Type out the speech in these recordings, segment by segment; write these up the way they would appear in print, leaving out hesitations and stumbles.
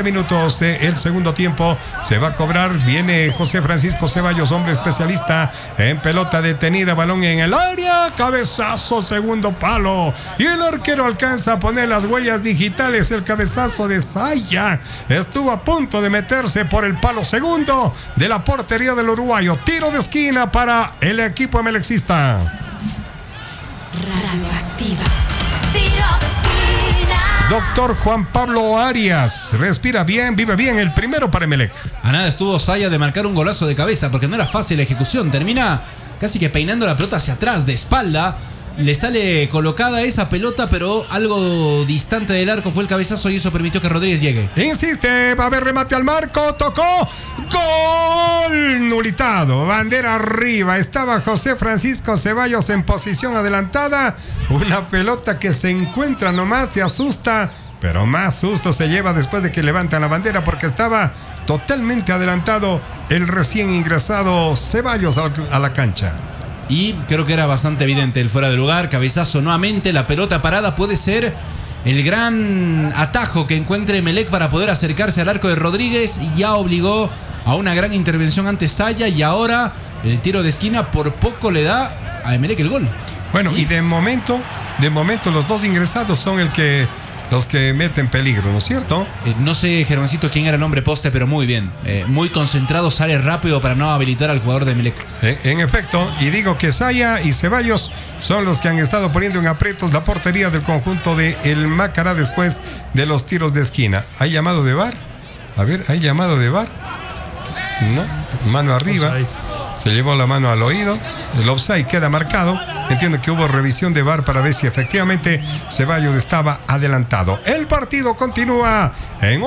minutos del segundo tiempo. Se va a cobrar. Viene José Francisco Ceballos, hombre especialista en pelota detenida. Balón en el área. Cabezazo, segundo palo. Y el arquero alcanza a poner las huellas digitales. El cabezazo de Saya estuvo a punto de meterse por el palo segundo de la portería del uruguayo. Tiro de esquina para el equipo emelexista. Radioactiva. Tiro de esquina. Doctor Juan Pablo Arias, respira bien, vive bien, el primero para Emelec. A nada estuvo Saya de marcar un golazo de cabeza porque no era fácil la ejecución. Termina casi que peinando la pelota hacia atrás, de espalda. Le sale colocada esa pelota, pero algo distante del arco fue el cabezazo y eso permitió que Rodríguez llegue. Insiste, va a haber remate al marco, tocó, gol, nulitado, bandera arriba. Estaba José Francisco Ceballos en posición adelantada. Una pelota que se encuentra nomás, se asusta, pero más susto se lleva después de que levantan la bandera porque estaba totalmente adelantado el recién ingresado Ceballos a la cancha. Y creo que era bastante evidente el fuera de lugar. Cabezazo nuevamente, la pelota parada puede ser el gran atajo que encuentre Emelec para poder acercarse al arco de Rodríguez. Ya obligó a una gran intervención ante Saya y ahora el tiro de esquina por poco le da a Emelec el gol. Bueno, y de momento los dos ingresados son los que meten peligro, ¿no es cierto? No sé, Germancito, quién era el hombre poste, pero muy bien. Muy concentrado, sale rápido para no habilitar al jugador de Emelec. En efecto, y digo que Saya y Ceballos son los que han estado poniendo en aprietos la portería del conjunto de el Macará después de los tiros de esquina. ¿Hay llamado de VAR? A ver, ¿hay llamado de VAR? No, mano arriba. Se llevó la mano al oído. El offside queda marcado. Entiendo que hubo revisión de VAR para ver si efectivamente Ceballos estaba adelantado. El partido continúa en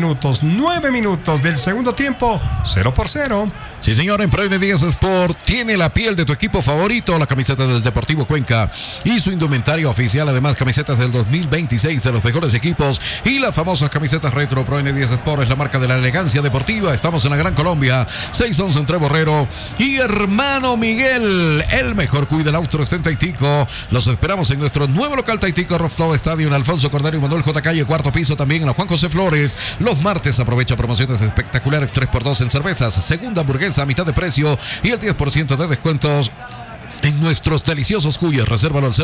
9 minutos del segundo tiempo, 0-0. Sí, señor, en Prime 10 Sport tiene la piel de tu equipo favorito, la camiseta del Deportivo Cuenca y su indumentario oficial, además camisetas del 2026 de los mejores equipos y las famosas camisetas retro. Prime 10 Sport es la marca de la elegancia deportiva. Estamos en la Gran Colombia, 611 entre Borrero y Hermano Miguel, el mejor cuy del Austro está en Taitico. Los esperamos en nuestro nuevo local Taitico Rooftop Estadio en Alfonso Cordero y Manuel J. Calle, cuarto piso, también en la Juan José Flores. Los martes aprovecha promociones espectaculares, 3x2 en cervezas, segunda hamburguesa a mitad de precio y el 10% de descuentos en nuestros deliciosos cuyes. Resérvalo al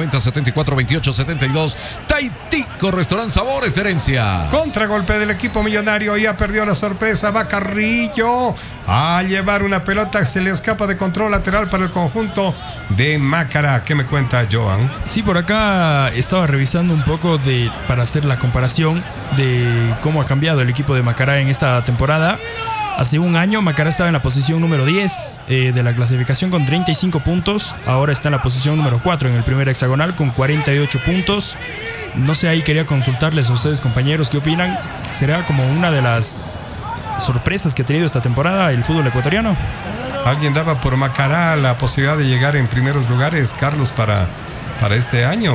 0990-7428-72. Taitico Restaurant Sabores Herencia. Contragolpe del equipo millonario. Ya perdió la sorpresa. Va Carrillo a llevar una pelota. Se le escapa de control lateral para el conjunto de Macará. ¿Qué me cuenta, Joan? Sí, por acá estaba revisando un poco para hacer la comparación de cómo ha cambiado el equipo de Macará en esta temporada. Hace un año Macará estaba en la posición número 10 de la clasificación con 35 puntos. Ahora está en la posición número 4 en el primer hexagonal con 48 puntos. No sé, ahí quería consultarles a ustedes, compañeros, ¿qué opinan? ¿Será como una de las sorpresas que ha tenido esta temporada el fútbol ecuatoriano? Alguien daba por Macará la posibilidad de llegar en primeros lugares, Carlos, para este año.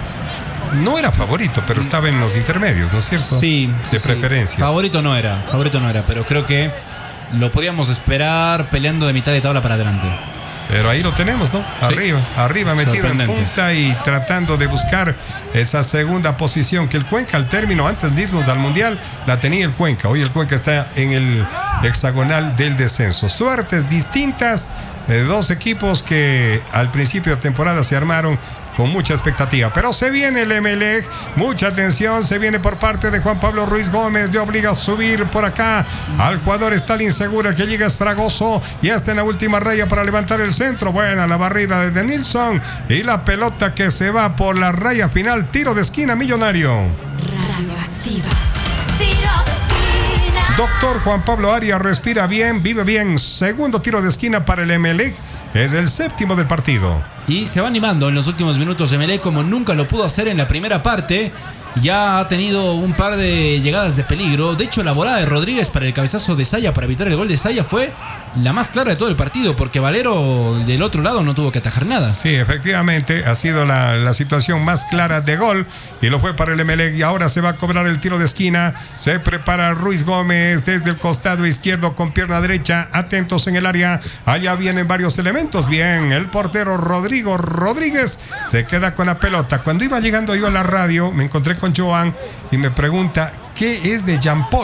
No era favorito, pero estaba en los intermedios, ¿no es cierto? Sí. De preferencias. Favorito no era, pero creo que lo podíamos esperar peleando de mitad de tabla para adelante. Pero ahí lo tenemos, ¿no? Arriba, metido en punta y tratando de buscar esa segunda posición que el Cuenca al término, antes de irnos al Mundial, la tenía el Cuenca. Hoy el Cuenca está en el hexagonal del descenso. Suertes distintas, dos equipos que al principio de temporada se armaron con mucha expectativa, pero se viene el Emelec, mucha atención, se viene por parte de Juan Pablo Ruiz Gómez, le obliga a subir por acá al jugador Stalin Segura, que llega Esfragoso y está en la última raya para levantar el centro. Buena la barrida de Nilsson y la pelota que se va por la raya final, tiro de esquina millonario. Radioactiva. Tiro de esquina. Doctor Juan Pablo Arias, respira bien, vive bien, segundo tiro de esquina para el Emelec. Es el séptimo del partido. Y se va animando en los últimos minutos de Emelec como nunca lo pudo hacer en la primera parte. Ya ha tenido un par de llegadas de peligro. De hecho, la volada de Rodríguez para el cabezazo de Saya, para evitar el gol de Saya, fue la más clara de todo el partido, porque Valero del otro lado no tuvo que atajar nada. Sí, efectivamente, ha sido la situación más clara de gol y lo fue para el Emelec. Y ahora se va a cobrar el tiro de esquina. Se prepara Ruiz Gómez desde el costado izquierdo con pierna derecha. Atentos en el área. Allá vienen varios elementos. Bien, el portero Rodrigo Rodríguez se queda con la pelota. Cuando iba llegando yo a la radio, me encontré con Joan y me pregunta: ¿qué es de Jean Paul?